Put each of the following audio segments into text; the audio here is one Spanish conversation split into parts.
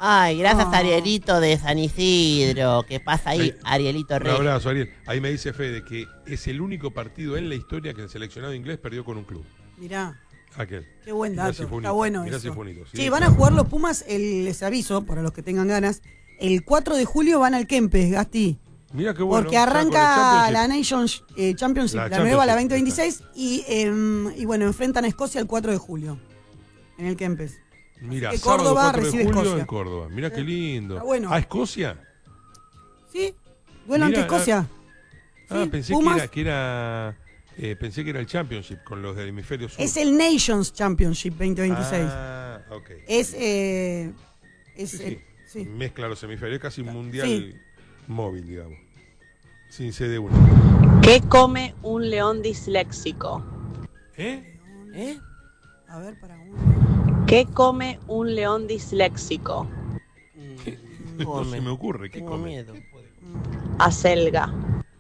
Ay, gracias Arielito de San Isidro. ¿Qué pasa ahí, Arielito Rey? Un abrazo, Ariel. Ahí me dice Fede que es el único partido en la historia que el seleccionado inglés perdió con un club. Mirá. Aquel. Qué buen dato. Está bueno Mirá eso. si fue bonito, ¿sí? Sí, van a jugar los Pumas, les aviso, para los que tengan ganas, el 4 de julio van al Kempes, Gasti. Mirá qué bueno. Porque arranca la Nations Championship, la nueva, la 2026, y bueno, enfrentan a Escocia el 4 de julio, en el Kempes. Mira, Córdoba sábado 4 recibe de julio Escocia. en Córdoba. Mirá qué lindo. Está bueno. ¿A Escocia? Sí, duelo ante Escocia. Ah, Sí, pensé Pumas. que era pensé que era el Championship con los del hemisferio sur. Es el Nations Championship 2026. Ah, ok. Sí. Mezcla los hemisferios, es casi un mundial Sí. móvil, digamos. Sin sede única. ¿Qué come un león disléxico? ¿Eh? A ver, para uno. ¿Qué come un león disléxico? No se me ocurre, ¿qué Tengo come? miedo. Acelga.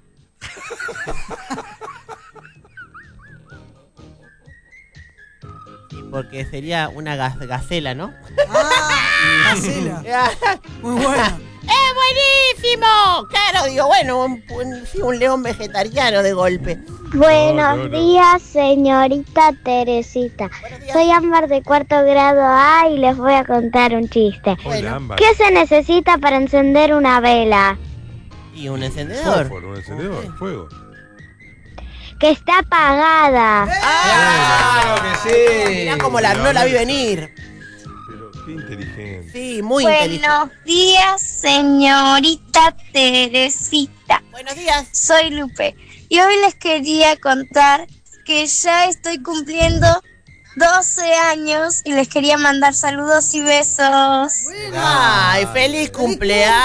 Sí, porque sería una gacela, ¿no? Gacela. Muy buena. ¡Es buenísimo! Claro, digo, bueno, un león vegetariano de golpe. Buenos días, señorita Teresita. Soy Ámbar de 4º grado A y les voy a contar un chiste. Hola, Ámbar. ¿Qué se necesita para encender una vela? Y un encendedor. Fósforo, un encendedor, fuego. Que está apagada. ¡Claro que sí! Mirá cómo no la vi venir. Pero qué inteligente. Sí, muy inteligente. Buenos días, señorita Teresita. Buenos días. Soy Lupe y hoy les quería contar que ya estoy cumpliendo 12 años y les quería mandar saludos y besos. Ay, feliz cumpleaños.